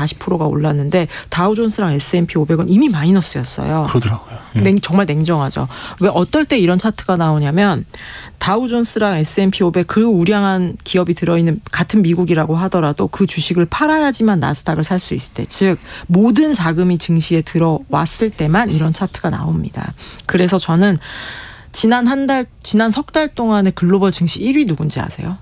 40%가 올랐는데 다우존스랑 S&P 500은 이미 마이너스였어요. 그러더라고요. 예. 정말 냉정하죠. 왜 어떨 때 이런 차트가 나오냐면 다우존스랑 S&P 500 그 우량한 기업이 들어있는 같은 미국이라고 하더라도 그 주식을 팔아야지만 나스닥을 살 수 있을 때, 즉 모든 자금이 증시에 들어왔을 때만 이런 차트가 나옵니다. 그래서 저는 지난 석 달 동안의 글로벌 증시 1위 누군지 아세요?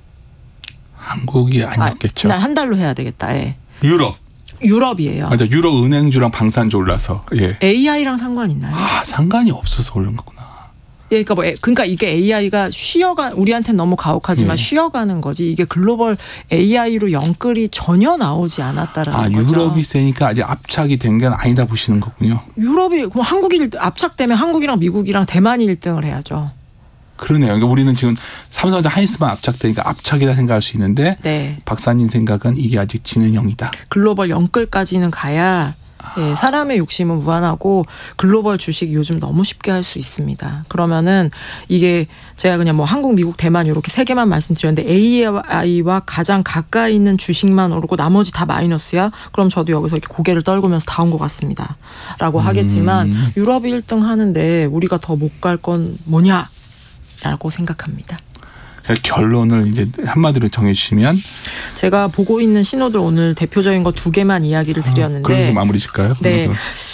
한국이 아니었겠죠. 지난 한 달로 해야 되겠다. 예. 유럽이에요. 맞아. 유럽 은행주랑 방산주 올라서. 예. AI랑 상관 있나요? 상관이 없어서 오른 거구나. 예, 그러니까 이게 AI가 우리한테는 너무 가혹하지만 쉬어가는 거지. 이게 글로벌 AI로 영끌이 전혀 나오지 않았다라는 거죠. 유럽이 세니까 아직 압착이 된 건 아니다 보시는 거군요. 유럽이 그럼 한국이 압착되면 한국이랑 미국이랑 대만이 1등을 해야죠. 그러네요. 그러니까 우리는 지금 삼성전자 하이닉스만 압착되니까 압착이다 생각할 수 있는데 네. 박사님 생각은 이게 아직 진행형이다. 글로벌 영끌까지는 가야 예, 사람의 욕심은 무한하고 글로벌 주식 요즘 너무 쉽게 할 수 있습니다. 그러면은 이게 제가 그냥 뭐 한국, 미국, 대만 이렇게 세 개만 말씀드렸는데 AI와 가장 가까이 있는 주식만 오르고 나머지 다 마이너스야? 그럼 저도 여기서 이렇게 고개를 떨구면서 다 온 것 같습니다. 라고 하겠지만 유럽이 1등 하는데 우리가 더 못 갈 건 뭐냐? 라고 생각합니다. 결론을 이제 한마디로 정해주시면 제가 보고 있는 신호들 오늘 대표적인 거 2개만 이야기를 드렸는데 그럼 마무리 질까요? 네,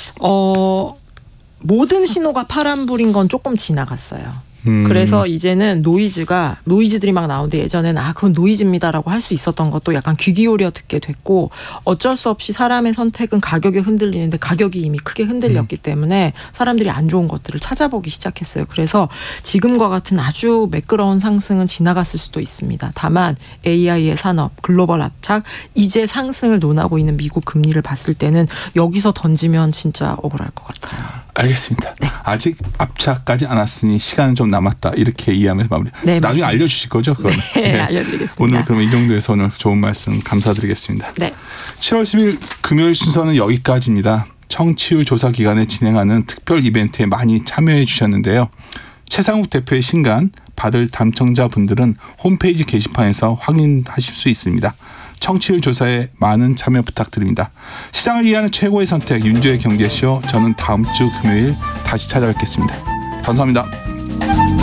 모든 신호가 파란불인 건 조금 지나갔어요. 그래서 이제는 노이즈들이 막 나오는데 예전에는 그건 노이즈입니다라고 할 수 있었던 것도 약간 귀 기울여 듣게 됐고 어쩔 수 없이 사람의 선택은 가격에 흔들리는데 가격이 이미 크게 흔들렸기 때문에 사람들이 안 좋은 것들을 찾아보기 시작했어요. 그래서 지금과 같은 아주 매끄러운 상승은 지나갔을 수도 있습니다. 다만 AI의 산업, 글로벌 압착, 이제 상승을 논하고 있는 미국 금리를 봤을 때는 여기서 던지면 진짜 억울할 것 같아요. 알겠습니다. 네. 아직 압착까지 않았으니 시간은 좀 남았다. 이렇게 이해하면서 마무리. 네, 나중에 맞습니다. 알려주실 거죠? 그거는. 네, 알려드리겠습니다. 오늘 그러면 이 정도에서 오늘 좋은 말씀 감사드리겠습니다. 네. 7월 10일 금요일 순서는 여기까지입니다. 청취율 조사 기간에 진행하는 특별 이벤트에 많이 참여해 주셨는데요. 최상욱 대표의 신간 받을 당첨자분들은 홈페이지 게시판에서 확인하실 수 있습니다. 청취율 조사에 많은 참여 부탁드립니다. 시장을 이해하는 최고의 선택 윤주의 경제쇼. 저는 다음 주 금요일 다시 찾아뵙겠습니다. 감사합니다.